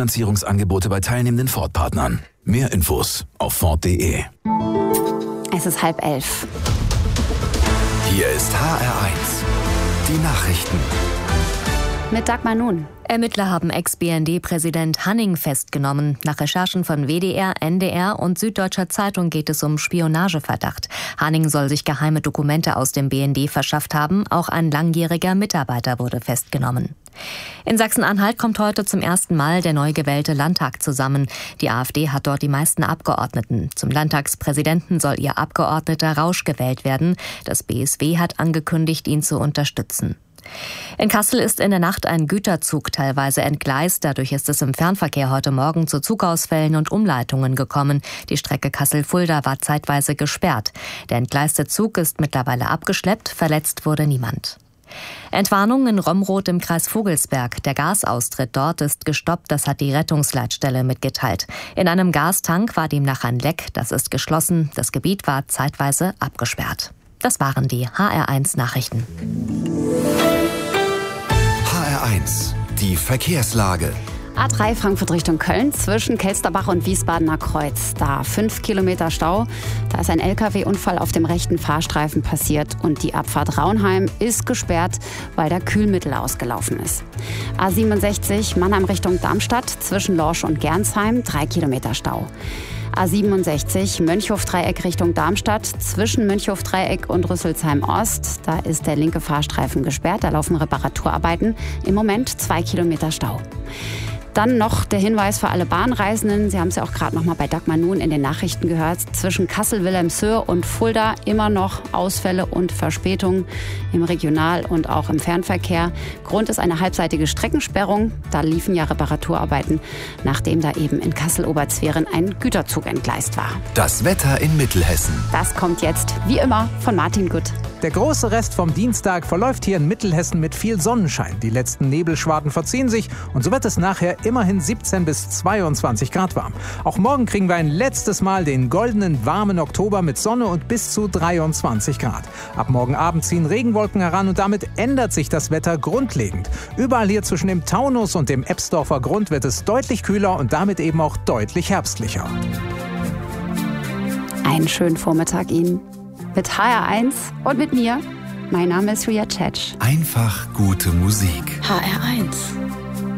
Finanzierungsangebote bei teilnehmenden Ford-Partnern. Mehr Infos auf Ford.de. Es ist 10:30. Hier ist HR1. Die Nachrichten. Mit Dagmar Nun. Ermittler haben Ex-BND-Präsident Hanning festgenommen. Nach Recherchen von WDR, NDR und Süddeutscher Zeitung geht es um Spionageverdacht. Hanning soll sich geheime Dokumente aus dem BND verschafft haben. Auch ein langjähriger Mitarbeiter wurde festgenommen. In Sachsen-Anhalt kommt heute zum ersten Mal der neu gewählte Landtag zusammen. Die AfD hat dort die meisten Abgeordneten. Zum Landtagspräsidenten soll ihr Abgeordneter Rausch gewählt werden. Das BSW hat angekündigt, ihn zu unterstützen. In Kassel ist in der Nacht ein Güterzug teilweise entgleist. Dadurch ist es im Fernverkehr heute Morgen zu Zugausfällen und Umleitungen gekommen. Die Strecke Kassel-Fulda war zeitweise gesperrt. Der entgleiste Zug ist mittlerweile abgeschleppt. Verletzt wurde niemand. Entwarnung in Romroth im Kreis Vogelsberg. Der Gasaustritt dort ist gestoppt, das hat die Rettungsleitstelle mitgeteilt. In einem Gastank war demnach ein Leck, das ist geschlossen. Das Gebiet war zeitweise abgesperrt. Das waren die HR1 Nachrichten. HR1, die Verkehrslage. A3 Frankfurt Richtung Köln zwischen Kelsterbach und Wiesbadener Kreuz. Da 5 Kilometer Stau. Da ist ein LKW-Unfall auf dem rechten Fahrstreifen passiert und die Abfahrt Raunheim ist gesperrt, weil da Kühlmittel ausgelaufen ist. A67 Mannheim Richtung Darmstadt zwischen Lorsch und Gernsheim 3 Kilometer Stau. A67 Mönchhof-Dreieck Richtung Darmstadt zwischen Mönchhof-Dreieck und Rüsselsheim-Ost. Da ist der linke Fahrstreifen gesperrt, da laufen Reparaturarbeiten. Im Moment 2 Kilometer Stau. Dann noch der Hinweis für alle Bahnreisenden. Sie haben es ja auch gerade noch mal bei Dagmar Nun in den Nachrichten gehört. Zwischen Kassel-Wilhelmshöhe und Fulda immer noch Ausfälle und Verspätungen im Regional- und auch im Fernverkehr. Grund ist eine halbseitige Streckensperrung. Da liefen ja Reparaturarbeiten, nachdem da eben in Kassel-Oberzweren ein Güterzug entgleist war. Das Wetter in Mittelhessen. Das kommt jetzt, wie immer, von Martin Gutt. Der große Rest vom Dienstag verläuft hier in Mittelhessen mit viel Sonnenschein. Die letzten Nebelschwaden verziehen sich und so wird es nachher immerhin 17 bis 22 Grad warm. Auch morgen kriegen wir ein letztes Mal den goldenen, warmen Oktober mit Sonne und bis zu 23 Grad. Ab morgen Abend ziehen Regenwolken heran und damit ändert sich das Wetter grundlegend. Überall hier zwischen dem Taunus und dem Ebsdorfer Grund wird es deutlich kühler und damit eben auch deutlich herbstlicher. Einen schönen Vormittag Ihnen. Mit HR1 und mit mir. Mein Name ist Julia Tschetsch. Einfach gute Musik. HR1.